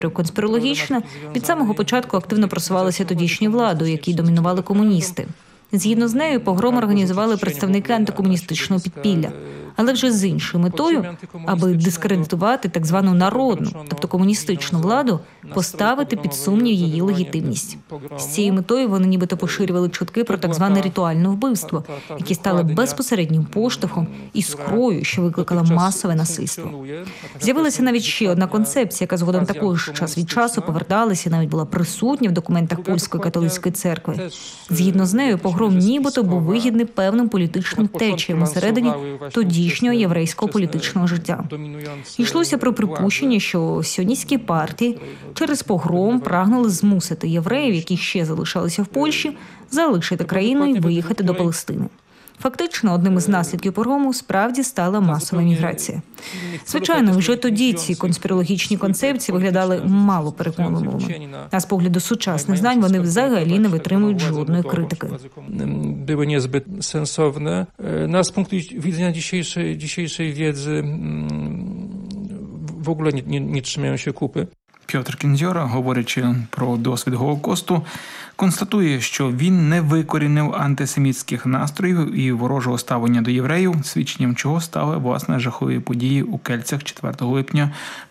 Конспірологічно від самого початку активно просувалися тодішні влади, у якій домінували комуністи. Згідно з нею, погром організували представники антикомуністичного підпілля, але вже з іншою метою, аби дискредитувати так звану народну, тобто комуністичну владу, поставити під сумнів її легітимність. З цією метою вони нібито поширювали чутки про так зване ритуальне вбивство, які стали безпосереднім поштовхом і іскрою, що викликала масове насильство. З'явилася навіть ще одна концепція, яка згодом також час від часу поверталася, навіть була присутня в документах Польської католицької церкви. Згідно з нею, погром нібито був вигідний певним політичним течіям усередині тодішнього єврейського політичного життя. Йшлося про припущення, що сіоністські партії через погром прагнули змусити євреїв, які ще залишалися в Польщі, залишити країну і виїхати до Палестини. Фактично, одним із наслідків погрому справді стала масова міграція. Звичайно, вже тоді ці конспірологічні концепції виглядали мало переконливими. А з погляду сучасних знань вони взагалі не витримують жодної критики. Były niezbyt sensowne. No, z punktu widzenia dzisiejszej wiedzy w ogóle nie trzymają się kupy. Пьотр Кіндзьора, говорячи про досвід Голокосту, констатує, що він не викорінив антисемітських настроїв і ворожого ставлення до євреїв, свідченням чого стали, власне, жахливі події у Кельцях 4 липня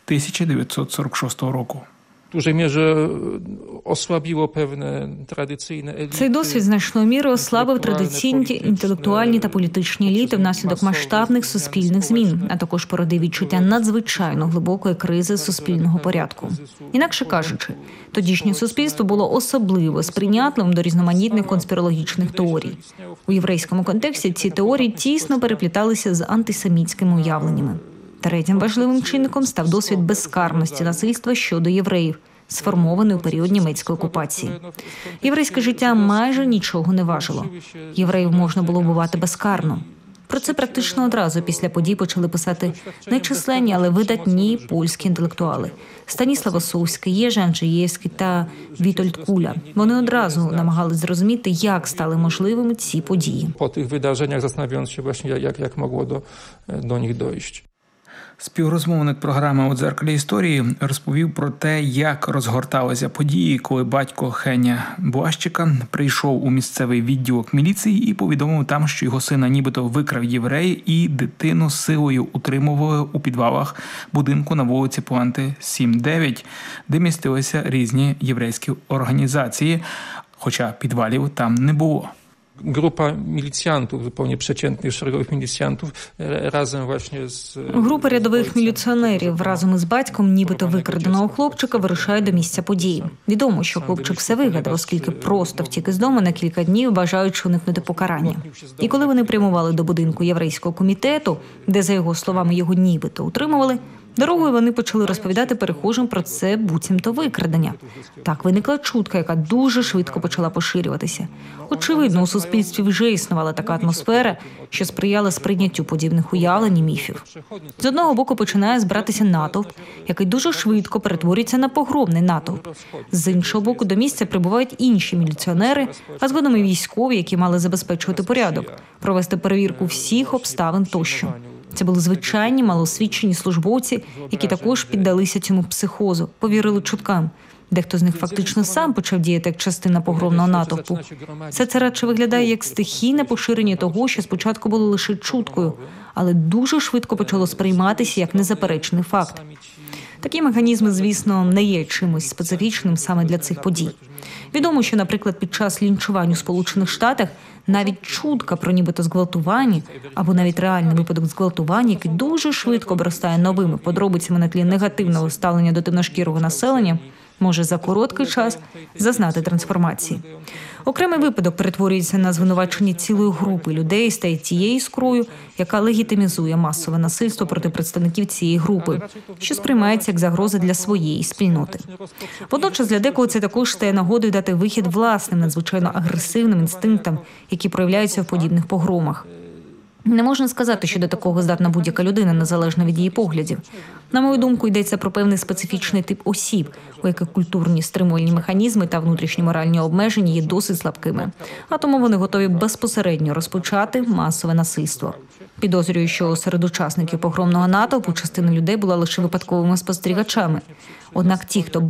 1946 року. W dużej mierze osłabiło pewne tradycyjne elity. Цей досвід значною мірою ослабив традиційні інтелектуальні та політичні еліти внаслідок масштабних суспільних змін, а також породив відчуття надзвичайно глибокої кризи суспільного порядку. Інакше кажучи, тодішнє суспільство було особливо сприйнятливим до різноманітних конспірологічних теорій. У єврейському контексті ці теорії тісно перепліталися з антисемітськими уявленнями. Третім важливим чинником став досвід безкарності насильства щодо євреїв, сформований у період німецької окупації. Єврейське життя майже нічого не важило. Євреїв можна було вбивати безкарно. Про це практично одразу після подій почали писати нечисленні, але видатні польські інтелектуали – Станіслав Осовський, Єжи Анджеєвський та Вітольд Куля. Вони одразу намагались зрозуміти, як стали можливими ці події. Po tych wydarzeniach zastanawiając się właśnie, jak mogło do nich dojść. Співрозмовник програми «У дзеркалі історії» розповів про те, як розгорталися події, коли батько Хеня Блащика прийшов у місцевий відділок міліції і повідомив там, що його сина нібито викрав єврей і дитину силою утримували у підвалах будинку на вулиці Пуанти 7-9, де містилися різні єврейські організації, хоча підвалів там не було. Grupa milicjantów, zupełnie przeciętnych, szeregowych milicjantów, razem właśnie z... Група рядових міліціонерів разом із батьком нібито викраденого хлопчика вирушає до місця події. Відомо, що хлопчик все вигадав, оскільки просто втік із дому на кілька днів, бажаючи уникнути покарання. І коли вони прямували до будинку єврейського комітету, де, за його словами, його нібито утримували, дорогою вони почали розповідати перехожим про це буцімто викрадення. Так виникла чутка, яка дуже швидко почала поширюватися. Очевидно, у суспільстві вже існувала така атмосфера, що сприяла сприйняттю подібних уявлень і міфів. З одного боку починає збиратися натовп, який дуже швидко перетворюється на погромний натовп. З іншого боку до місця прибувають інші міліціонери, а згодом і військові, які мали забезпечувати порядок, провести перевірку всіх обставин тощо. Це були звичайні, малоосвічені службовці, які також піддалися цьому психозу, повірили чуткам. Дехто з них фактично сам почав діяти як частина погромного натовпу. Все це радше виглядає як стихійне поширення того, що спочатку було лише чуткою, але дуже швидко почало сприйматися як незаперечний факт. Такі механізми, звісно, не є чимось специфічним саме для цих подій. Відомо, що, наприклад, під час лінчувань у Сполучених Штатах навіть чутка про нібито зґвалтування, або навіть реальний випадок зґвалтування, який дуже швидко обростає новими подробицями на тлі негативного ставлення до темношкірого населення, може за короткий час зазнати трансформації. Окремий випадок перетворюється на звинувачення цілої групи людей і стає тією іскрою, яка легітимізує масове насильство проти представників цієї групи, що сприймається як загроза для своєї спільноти. Водночас для декого це також стає нагодою дати вихід власним, надзвичайно агресивним інстинктам, які проявляються в подібних погромах. Не можна сказати, що до такого здатна будь-яка людина, незалежно від її поглядів. На мою думку, йдеться про певний специфічний тип осіб, у яких культурні стримувальні механізми та внутрішні моральні обмеження є досить слабкими. А тому вони готові безпосередньо розпочати масове насильство. Підозрюю, що серед учасників погромного натовпу частина людей була лише випадковими спостерігачами. Однак ті, хто